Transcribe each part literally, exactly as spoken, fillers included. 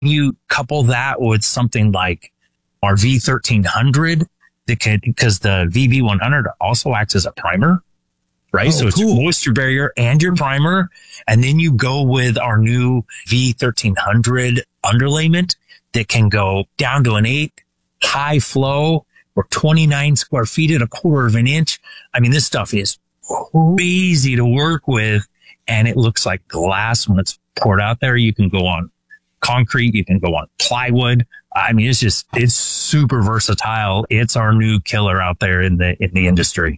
You couple that with something like our V thirteen hundred, that can, because the V B one hundred also acts as a primer, right? Oh, so it's cool. your moisture barrier and your primer. And then you go with our new V thirteen hundred underlayment that can go down to an eight, high flow, or twenty-nine square feet at a quarter of an inch. I mean, this stuff is crazy to work with, and it looks like glass when it's poured out there. You can go on concrete, you can go on plywood. I mean, it's just, it's super versatile. It's our new killer out there in the, in the industry.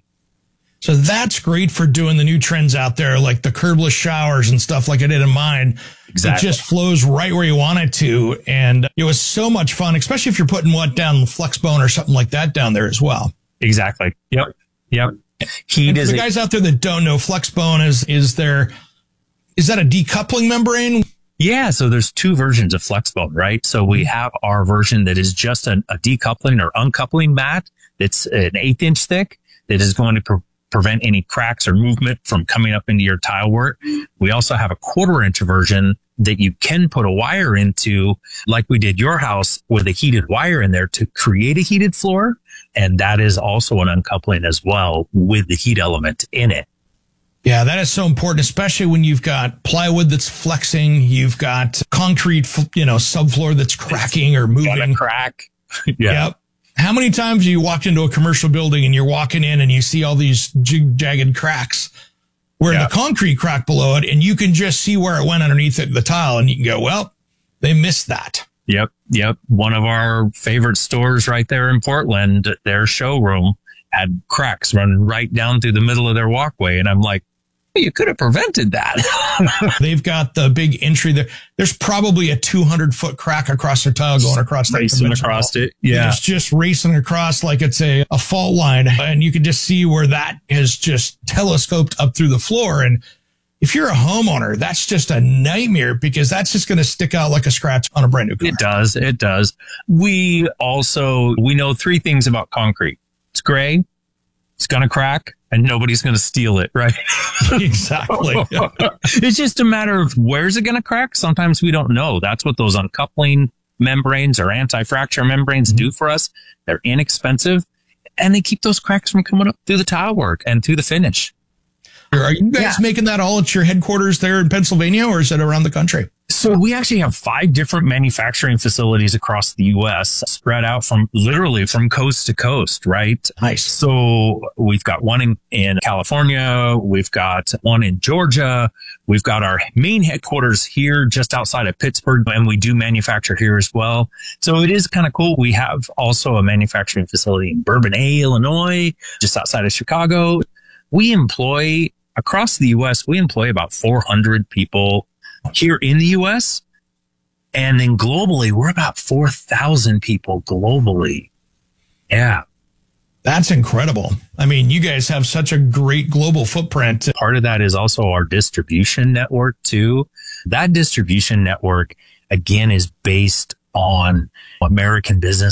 So that's great for doing the new trends out there, like the curbless showers and stuff like I did in mine. Exactly. It just flows right where you want it to. And it was so much fun, especially if you're putting what down FlexBone or something like that down there as well. Exactly. Yep. Yep. Heat For is the a- guys out there that don't know, FlexBone is, is there, is that a decoupling membrane? Yeah, so there's two versions of FlexBone, right? So we have our version that is just an, a decoupling or uncoupling mat that's an eighth inch thick that is going to pre- prevent any cracks or movement from coming up into your tile work. We also have a quarter inch version that you can put a wire into, like we did your house, with a heated wire in there to create a heated floor. And that is also an uncoupling as well with the heat element in it. Yeah, that is so important, especially when you've got plywood that's flexing, you've got concrete, you know, subfloor that's cracking or moving. Got a crack. Yeah. Yep. How many times have you walked into a commercial building and you're walking in and you see all these jig, jagged cracks where Yeah. the concrete crack below it, and you can just see where it went underneath it, the tile, and you can go, well, they missed that. Yep. Yep. One of our favorite stores right there in Portland, their showroom had cracks running right down through the middle of their walkway. And I'm like, you could have prevented that. They've got the big entry there. There's probably a two hundred foot crack across their tile going across that Racing conventional across wall. it. Yeah. It's just racing across like it's a, a fault line. And you can just see where that is just telescoped up through the floor. And if you're a homeowner, that's just a nightmare, because that's just going to stick out like a scratch on a brand new car. It does. It does. We also, we know three things about concrete. It's gray, it's going to crack, and nobody's going to steal it, right? Exactly. It's just a matter of where's it going to crack. Sometimes we don't know. That's what those uncoupling membranes or anti-fracture membranes do for us. They're inexpensive, and they keep those cracks from coming up through the tile work and through the finish. Are you guys Yeah. making that all at your headquarters there in Pennsylvania, or is it around the country? So we actually have five different manufacturing facilities across the U S, spread out from literally from coast to coast, right? Nice. So we've got one in, in California. We've got one in Georgia. We've got our main headquarters here just outside of Pittsburgh, and we do manufacture here as well. So it is kind of cool. We have also a manufacturing facility in Bourbonnais, Illinois, just outside of Chicago. We employ across the U S, we employ about four hundred people here in the U S. And then globally, we're about four thousand people globally. Yeah. That's incredible. I mean, you guys have such a great global footprint. Part of that is also our distribution network too. That distribution network, again, is based on American business